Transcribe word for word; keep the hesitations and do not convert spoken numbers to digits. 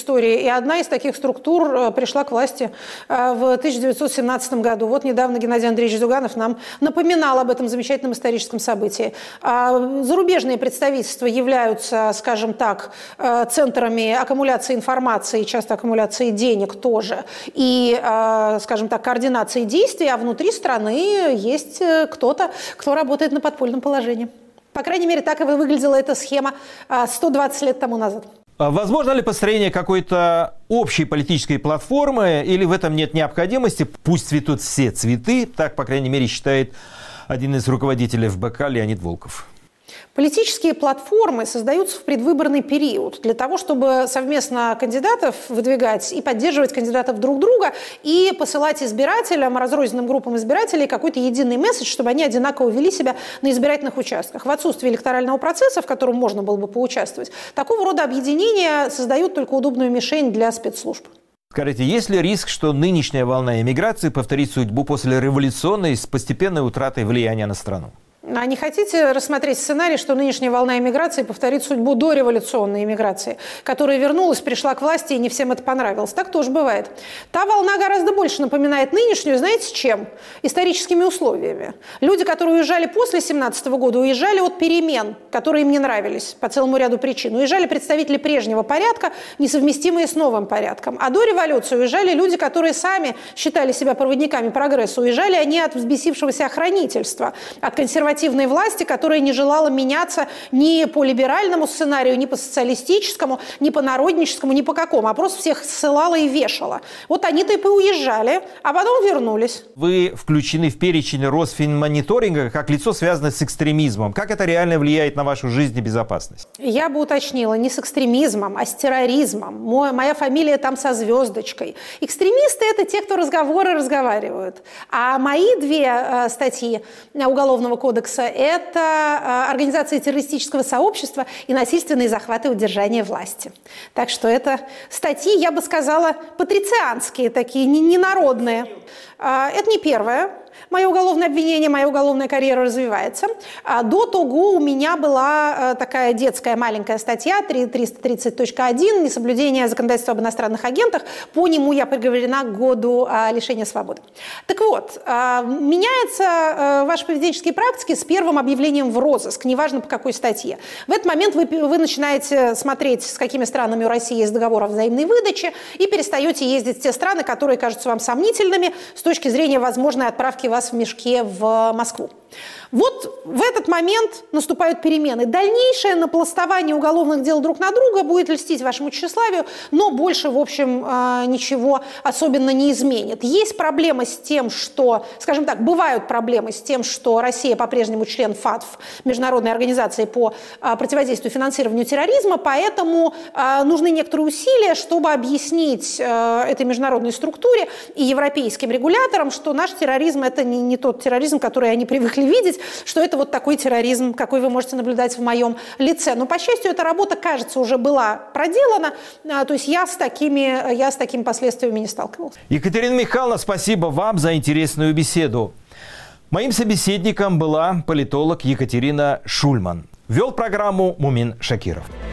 истории, и одна из таких структур пришла к власти в тысяча девятьсот семнадцатом году. Вот недавно Геннадий Андреевич Зюганов нам напоминал об этом замечательном историческом событии. Зарубежные представительства являются, скажем так, центрами аккумуляции информации, часто аккумуляции денег тоже, и, скажем так, координации действий, а внутри страны есть кто-то, кто работает на подпольном положении. По крайней мере, так и выглядела эта схема сто двадцать лет тому назад. Возможно ли построение какой-то общей политической платформы, или в этом нет необходимости? Пусть цветут все цветы, так, по крайней мере, считает один из руководителей эф бэ ка Леонид Волков. Политические платформы создаются в предвыборный период для того, чтобы совместно кандидатов выдвигать и поддерживать кандидатов друг друга и посылать избирателям, разрозненным группам избирателей какой-то единый месседж, чтобы они одинаково вели себя на избирательных участках. В отсутствии электорального процесса, в котором можно было бы поучаствовать, такого рода объединения создают только удобную мишень для спецслужб. Скажите, есть ли риск, что нынешняя волна эмиграции повторит судьбу после революционной с постепенной утратой влияния на страну? А не хотите рассмотреть сценарий, что нынешняя волна эмиграции повторит судьбу дореволюционной эмиграции, которая вернулась, пришла к власти, и не всем это понравилось? Так тоже бывает. Та волна гораздо больше напоминает нынешнюю, знаете, чем? Историческими условиями. Люди, которые уезжали после семнадцатого года, уезжали от перемен, которые им не нравились по целому ряду причин. Уезжали представители прежнего порядка, несовместимые с новым порядком. А до революции уезжали люди, которые сами считали себя проводниками прогресса. Уезжали они от взбесившегося охранительства, от консервативной власти, которая не желала меняться ни по либеральному сценарию, ни по социалистическому, ни по народническому, ни по какому, а просто всех ссылала и вешала. Вот они-то и поуезжали, а потом вернулись. Вы включены в перечень Росфинмониторинга как лицо, связанное с экстремизмом. Как это реально влияет на вашу жизнь и безопасность? Я бы уточнила, не с экстремизмом, а с терроризмом. Мой, моя фамилия там со звездочкой. Экстремисты – это те, кто разговоры разговаривают. А мои две э, статьи Уголовного кодекса – это организация террористического сообщества и насильственные захваты и удержание власти. Так что это статьи, я бы сказала, патрицианские, такие, ненародные. Это не первое. Мое уголовное обвинение, моя уголовная карьера развивается. До того у меня была такая детская маленькая статья триста тридцать точка один «Несоблюдение законодательства об иностранных агентах». По нему я приговорена к году лишения свободы. Так вот, меняются ваши поведенческие практики с первым объявлением в розыск, неважно по какой статье. В этот момент вы, вы начинаете смотреть, с какими странами у России есть договор о взаимной выдаче, и перестаете ездить в те страны, которые кажутся вам сомнительными с точки зрения возможной отправки вас в мешке в Москву. Вот в этот момент наступают перемены. Дальнейшее напластование уголовных дел друг на друга будет льстить вашему тщеславию, но больше, в общем, ничего особенно не изменит. Есть проблемы с тем, что, скажем так, бывают проблемы с тем, что Россия по-прежнему член ФАТФ, Международной организации по противодействию финансированию терроризма, поэтому нужны некоторые усилия, чтобы объяснить этой международной структуре и европейским регуляторам, что наш терроризм – это не, не тот терроризм, который они привыкли видеть, что это вот такой терроризм, какой вы можете наблюдать в моем лице. Но, по счастью, эта работа, кажется, уже была проделана, то есть я с такими, я с такими последствиями не сталкивалась. Екатерина Михайловна, спасибо вам за интересную беседу. Моим собеседником была политолог Екатерина Шульман. Вел программу Мумин Шакиров.